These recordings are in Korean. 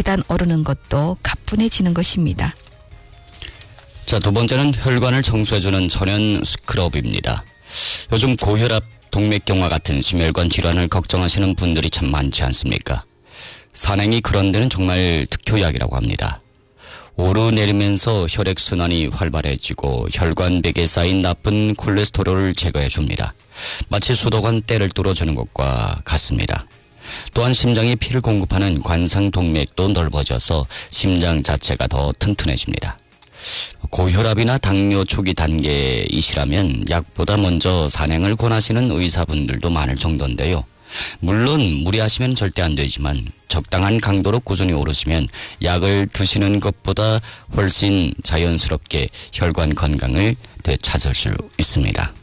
계단 오르는 것도 가뿐해지는 것입니다. 자, 두 번째는 혈관을 청소해주는 천연 스크럽입니다. 요즘 고혈압, 동맥경화 같은 심혈관 질환을 걱정하시는 분들이 참 많지 않습니까? 산행이 그런 데는 정말 특효약이라고 합니다. 오르내리면서 혈액순환이 활발해지고 혈관벽에 쌓인 나쁜 콜레스테롤을 제거해줍니다. 마치 수도관 때를 뚫어주는 것과 같습니다. 또한 심장에 피를 공급하는 관상동맥도 넓어져서 심장 자체가 더 튼튼해집니다. 고혈압이나 당뇨 초기 단계이시라면 약보다 먼저 산행을 권하시는 의사분들도 많을 정도인데요. 물론 무리하시면 절대 안 되지만 적당한 강도로 꾸준히 오르시면 약을 드시는 것보다 훨씬 자연스럽게 혈관 건강을 되찾을 수 있습니다.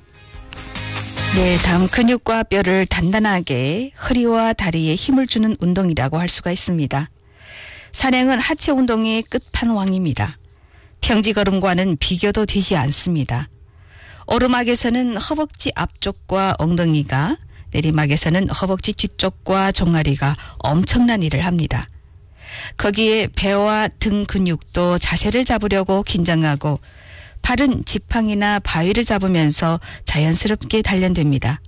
네, 다음 근육과 뼈를 단단하게 허리와 다리에 힘을 주는 운동이라고 할 수가 있습니다. 산행은 하체 운동의 끝판왕입니다. 평지걸음과는 비교도 되지 않습니다. 오르막에서는 허벅지 앞쪽과 엉덩이가, 내리막에서는 허벅지 뒤쪽과 종아리가 엄청난 일을 합니다. 거기에 배와 등 근육도 자세를 잡으려고 긴장하고 발은 지팡이나 바위를 잡으면서 자연스럽게 단련됩니다.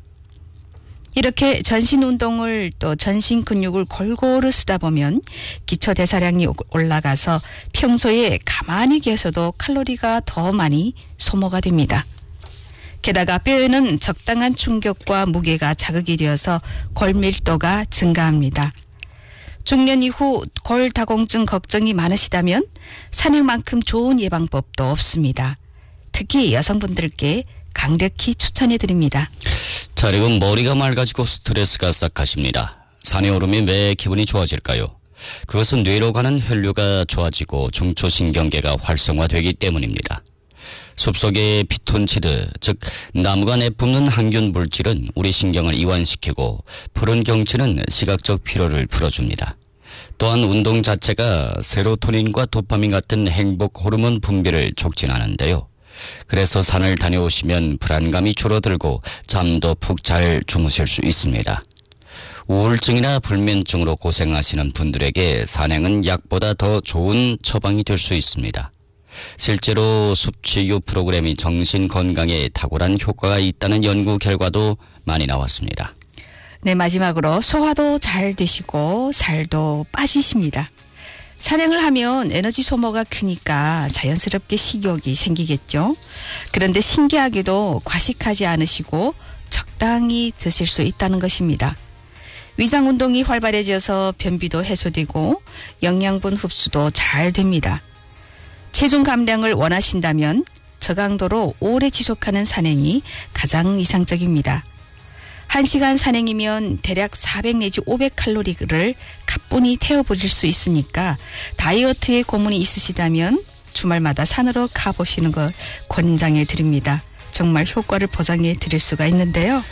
이렇게 전신 운동을 또 전신 근육을 골고루 쓰다 보면 기초 대사량이 올라가서 평소에 가만히 계셔도 칼로리가 더 많이 소모가 됩니다. 게다가 뼈에는 적당한 충격과 무게가 자극이 되어서 골밀도가 증가합니다. 중년 이후 골다공증 걱정이 많으시다면 산행만큼 좋은 예방법도 없습니다. 특히 여성분들께 강력히 추천해드립니다. 자, 그리고 머리가 맑아지고 스트레스가 싹 가십니다. 산에 오르면 왜 기분이 좋아질까요? 그것은 뇌로 가는 혈류가 좋아지고 중초신경계가 활성화되기 때문입니다. 숲속의 피톤치드, 즉 나무가 내뿜는 항균 물질은 우리 신경을 이완시키고 푸른 경치는 시각적 피로를 풀어줍니다. 또한 운동 자체가 세로토닌과 도파민 같은 행복 호르몬 분비를 촉진하는데요. 그래서 산을 다녀오시면 불안감이 줄어들고 잠도 푹 잘 주무실 수 있습니다. 우울증이나 불면증으로 고생하시는 분들에게 산행은 약보다 더 좋은 처방이 될 수 있습니다. 실제로 숲치유 프로그램이 정신 건강에 탁월한 효과가 있다는 연구 결과도 많이 나왔습니다. 네, 마지막으로 소화도 잘 되시고 살도 빠지십니다. 산행을 하면 에너지 소모가 크니까 자연스럽게 식욕이 생기겠죠. 그런데 신기하게도 과식하지 않으시고 적당히 드실 수 있다는 것입니다. 위장 운동이 활발해져서 변비도 해소되고 영양분 흡수도 잘 됩니다. 체중 감량을 원하신다면 저강도로 오래 지속하는 산행이 가장 이상적입니다. 1시간 산행이면 대략 400 내지 500칼로리를 가뿐히 태워버릴 수 있으니까 다이어트에 고민이 있으시다면 주말마다 산으로 가보시는 걸 권장해 드립니다. 정말 효과를 보장해 드릴 수가 있는데요.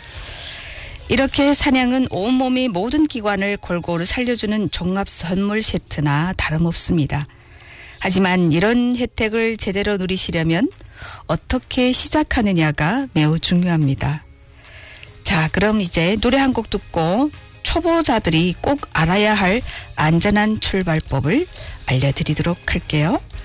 이렇게 산행은 온몸의 모든 기관을 골고루 살려주는 종합 선물 세트나 다름없습니다. 하지만 이런 혜택을 제대로 누리시려면 어떻게 시작하느냐가 매우 중요합니다. 자, 그럼 이제 노래 한 곡 듣고 초보자들이 꼭 알아야 할 안전한 출발법을 알려드리도록 할게요.